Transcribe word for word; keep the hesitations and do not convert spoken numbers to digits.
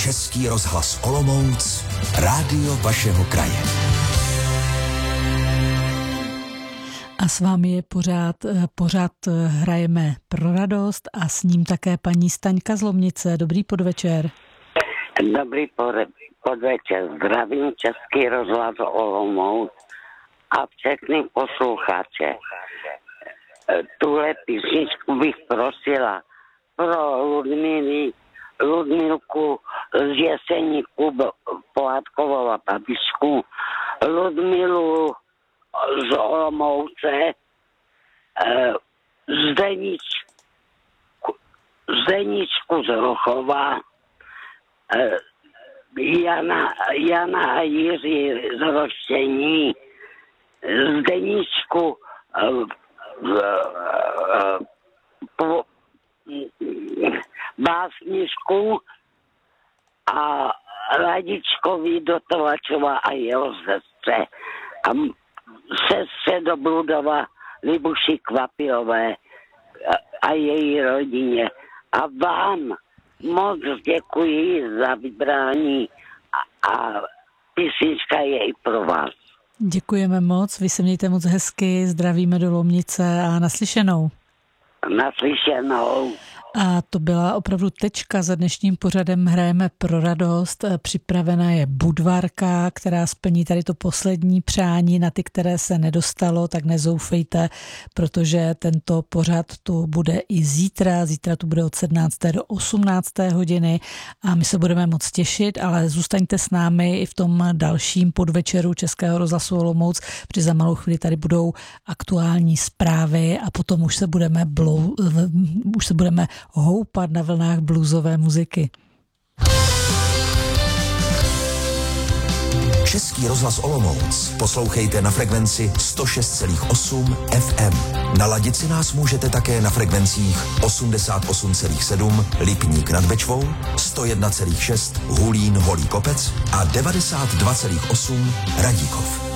Český rozhlas Olomouc, rádio vašeho kraje. A s vámi je pořád, pořád Hrajeme pro radost a s ním také paní Staňka z Lomnice. Dobrý podvečer. Dobrý podvečer. Zdravím Český rozhlas Olomouc a všechny posluchače. Tuhle písničku bych prosila pro Ludmily, Ludmilku z Jeseníku, Pohádkovou a babičku, Ludmilu z Olomouce, Zdeničku, Zdeničku z Rochova, Jana, Jana a Jiří z Roštění, Zdeničku po básničku a Radičkovi do Tovačova a jeho sestře a sestře do Bludova Libuši Kvapilové a její rodině. A vám moc děkuji za vybrání a, a písnička je i pro vás. Děkujeme moc, vy se mějte moc hezky, zdravíme do Lomnice a naslyšenou. Naslyšenou. A to byla opravdu tečka za dnešním pořadem Hrajeme pro radost. Připravena je Budvarka, která splní tady to poslední přání. Na ty, které se nedostalo, tak nezoufejte, protože tento pořad tu bude i zítra. Zítra tu bude od sedmnácté do osmnácté hodiny a my se budeme moc těšit, ale zůstaňte s námi i v tom dalším podvečeru Českého rozhlasu Olomouc, protože za malou chvíli tady budou aktuální zprávy a potom už se budeme blou, už se budeme houpat na vlnách bluesové muziky. Český rozhlas Olomouc poslouchejte na frekvenci sto šest celá osm F M. Naladit si nás můžete také na frekvencích osmdesát osm celá sedm Lipník nad Bečvou, sto jedna celá šest Hulín Holý Kopec a devadesát dva celá osm Radíkov.